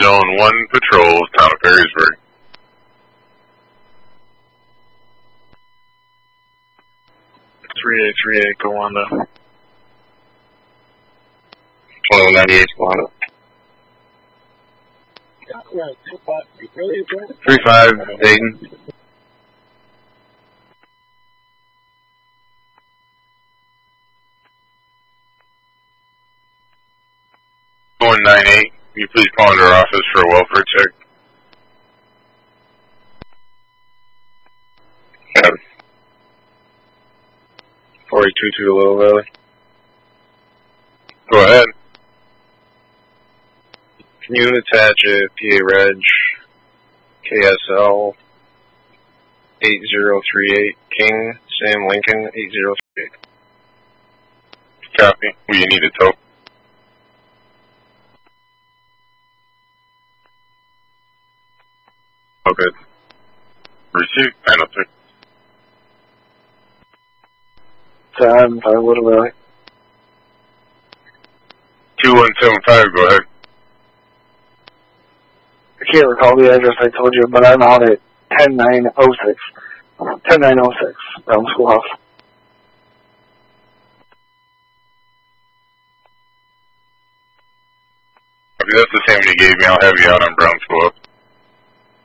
Zone 1 patrols, town of Perrysburg. .3838, go on to 2198, go on to 35, Dayton. Going 98, can you please call into our office for a welfare check? Yeah. 4822 Little Valley. Go ahead. Can you attach a PA Reg KSL 8038 King Sam Lincoln 8038? Copy. Will you need a tow? Okay. Receive 906. 5 Little Valley. 2175, go ahead. I can't recall the address I told you, but I'm out at 10906. 10906, Brown Schoolhouse. Okay, that's the same one you gave me. I'll have you out on Brown School.